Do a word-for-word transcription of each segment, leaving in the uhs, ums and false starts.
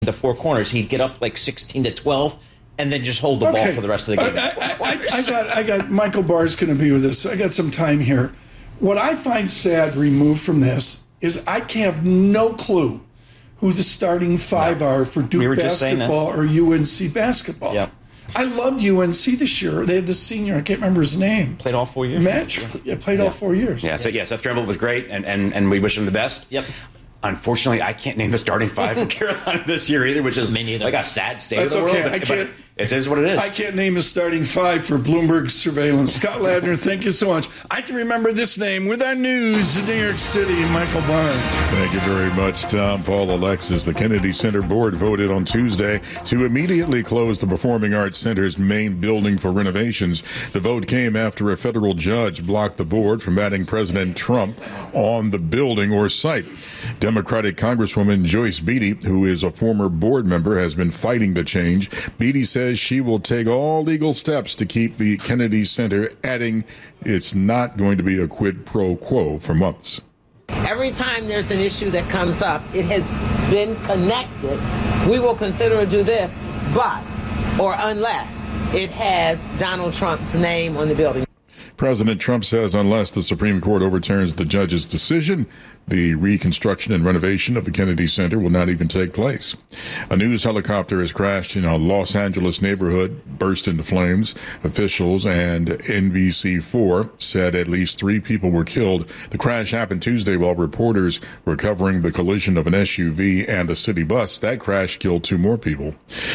the four corners, he'd get up like sixteen to twelve and then just hold the okay. ball for the rest of the game. I, I, I, I got, I got Michael Barr's going to be with us. I got some time here. What I find sad removed from this is I have no clue who the starting five no. are for Duke we basketball or U N C basketball. Yep. I loved U N C this year. They had the senior, I can't remember his name. Played all four years. Matt, yeah, played yeah. all four years. Yeah, so yeah, Seth Trimble was great, and, and, and we wish him the best. Yep. Unfortunately, I can't name the starting five for Carolina this year either, which is like a sad state That's of the okay. world. I But, can't, but it is what it is. I can't name a starting five for Bloomberg surveillance. Scott Ladner, thank you so much. I can remember this name with our news in New York City, Michael Barr. Thank you very much, Tom. Paul Alexis. The Kennedy Center Board voted on Tuesday to immediately close the Performing Arts Center's main building for renovations. The vote came after a federal judge blocked the board from adding President Trump on the building or site. Democratic Congresswoman Joyce Beatty, who is a former board member, has been fighting the change. Beatty says she will take all legal steps to keep the Kennedy Center, adding it's not going to be a quid pro quo for months. Every time there's an issue that comes up, it has been connected. We will consider to do this, but, or unless it has Donald Trump's name on the building. President Trump says unless the Supreme Court overturns the judge's decision, the reconstruction and renovation of the Kennedy Center will not even take place. A news helicopter has crashed in a Los Angeles neighborhood, burst into flames. Officials and N B C four said at least three people were killed. The crash happened Tuesday while reporters were covering the collision of an S U V and a city bus. That crash killed two more people.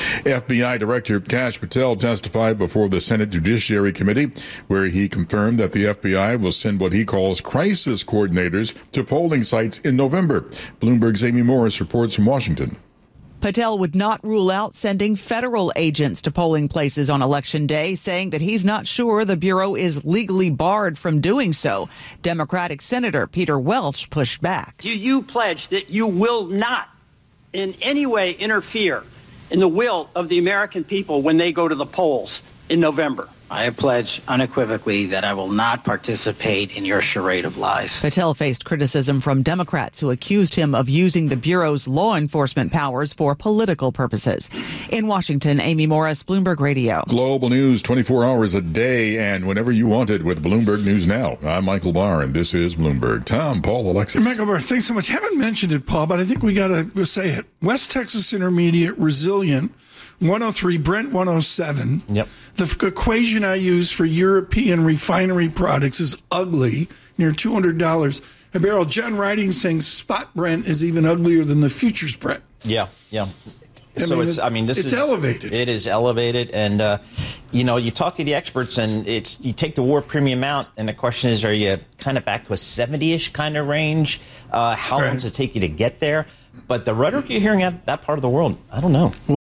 F B I Director Kash Patel testified before the Senate Judiciary Committee, where he confirmed that the F B I will send what he calls crisis coordinators to polling sites in November. Bloomberg's Amy Morris reports from Washington. Patel would not rule out sending federal agents to polling places on Election Day, saying that he's not sure the Bureau is legally barred from doing so. Democratic Senator Peter Welch pushed back. Do you pledge that you will not in any way interfere in the will of the American people when they go to the polls in November? I pledge unequivocally that I will not participate in your charade of lies. Patel faced criticism from Democrats who accused him of using the Bureau's law enforcement powers for political purposes. In Washington, Amy Morris, Bloomberg Radio. Global news twenty-four hours a day and whenever you want it with Bloomberg News Now. I'm Michael Barr, and this is Bloomberg. Tom, Paul, Alexis. Michael Barr, thanks so much. Haven't mentioned it, Paul, but I think we got to say it. West Texas Intermediate Resilient one oh three, Brent one oh seven. Yep. The f- equation I use for European refinery products is ugly, near two hundred dollars a barrel. John Riding saying spot Brent is even uglier than the futures Brent. Yeah, yeah. I so mean, it's, I mean, this it's is elevated. It is elevated. And, uh, you know, you talk to the experts and it's, you take the war premium out. And the question is, are you kind of back to a seventy-ish kind of range? Uh, how right. long does it take you to get there? But the rhetoric you're hearing out that part of the world, I don't know.